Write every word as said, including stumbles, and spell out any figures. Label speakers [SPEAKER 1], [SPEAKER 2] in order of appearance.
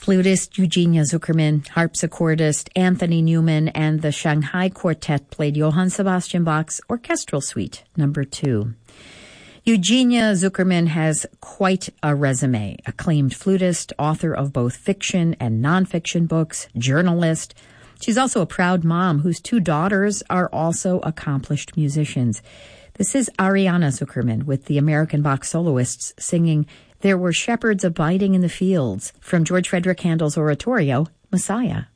[SPEAKER 1] Flutist Eugenia Zuckerman, harpsichordist Anthony Newman, and the Shanghai Quartet played Johann Sebastian Bach's Orchestral Suite number two. Eugenia Zuckerman has quite a resume. Acclaimed flutist, author of both fiction and nonfiction books, journalist. She's also a proud mom whose two daughters are also accomplished musicians. This is Ariana Zuckerman with the American Bach Soloists singing "There Were Shepherds Abiding in the Fields" from George Frederick Handel's oratorio, Messiah.